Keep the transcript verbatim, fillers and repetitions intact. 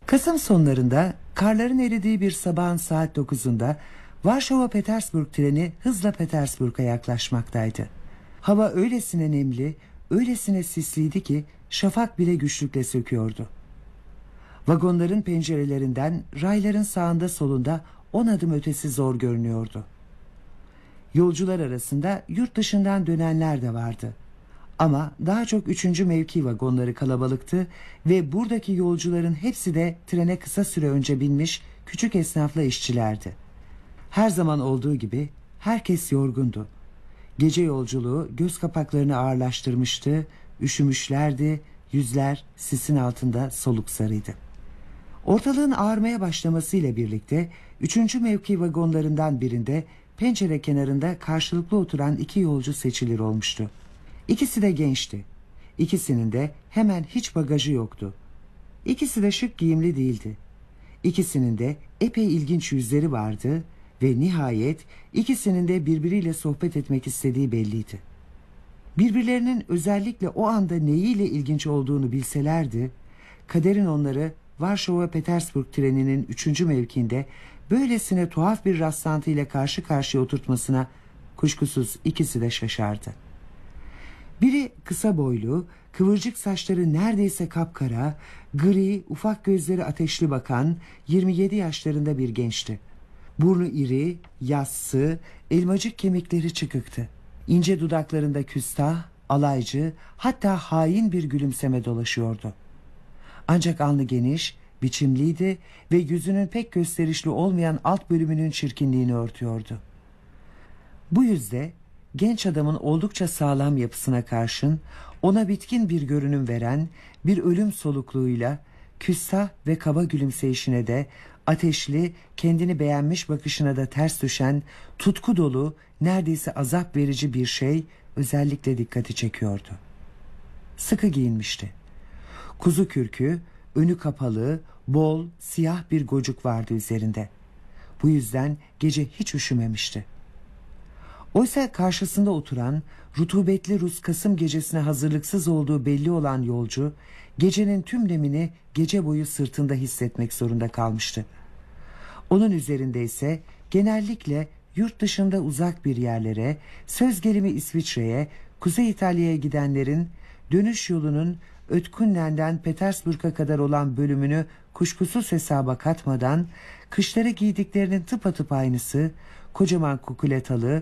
Kasım sonlarında karların eridiği bir sabahın saat dokuzunda Varşova-Petersburg treni hızla Petersburg'a yaklaşmaktaydı. Hava öylesine nemli, öylesine sisliydi ki şafak bile güçlükle söküyordu. Vagonların pencerelerinden rayların sağında solunda on adım ötesi zor görünüyordu. Yolcular arasında yurt dışından dönenler de vardı. Ama daha çok üçüncü mevki vagonları kalabalıktı ve buradaki yolcuların hepsi de trene kısa süre önce binmiş küçük esnafla işçilerdi. Her zaman olduğu gibi herkes yorgundu. Gece yolculuğu göz kapaklarını ağırlaştırmıştı, üşümüşlerdi, yüzler sisin altında soluk sarıydı. Ortalığın ağarmaya başlamasıyla birlikte üçüncü mevki vagonlarından birinde pencere kenarında karşılıklı oturan iki yolcu seçilir olmuştu. İkisi de gençti. İkisinin de hemen hiç bagajı yoktu. İkisi de şık giyimli değildi. İkisinin de epey ilginç yüzleri vardı ve nihayet ikisinin de birbiriyle sohbet etmek istediği belliydi. Birbirlerinin özellikle o anda neyiyle ilginç olduğunu bilselerdi, kaderin onları Varşova-Petersburg treninin üçüncü mevkiinde böylesine tuhaf bir rastlantıyla karşı karşıya oturtmasına kuşkusuz ikisi de şaşardı. Biri kısa boylu, kıvırcık saçları neredeyse kapkara, gri, ufak gözleri ateşli bakan yirmi yedi yaşlarında bir gençti. Burnu iri, yassı, elmacık kemikleri çıkıktı. İnce dudaklarında küstah, alaycı, hatta hain bir gülümseme dolaşıyordu. Ancak alnı geniş, biçimliydi ve yüzünün pek gösterişli olmayan alt bölümünün çirkinliğini örtüyordu. Bu yüzde genç adamın oldukça sağlam yapısına karşın ona bitkin bir görünüm veren bir ölüm solukluğuyla küstah ve kaba gülümseyişine de ateşli, kendini beğenmiş bakışına da ters düşen tutku dolu, neredeyse azap verici bir şey özellikle dikkati çekiyordu. Sıkı giyinmişti. Kuzu kürkü, önü kapalı, bol, siyah bir gocuk vardı üzerinde. Bu yüzden gece hiç üşümemişti. Oysa karşısında oturan, rutubetli Rus Kasım gecesine hazırlıksız olduğu belli olan yolcu, gecenin tüm nemini gece boyu sırtında hissetmek zorunda kalmıştı. Onun üzerinde ise genellikle yurt dışında uzak bir yerlere, söz gelimi İsviçre'ye, Kuzey İtalya'ya gidenlerin dönüş yolunun Ötkunnen'den Petersburg'a kadar olan bölümünü kuşkusuz hesaba katmadan, kışları giydiklerinin tıpatıp aynısı, kocaman kukuletalı,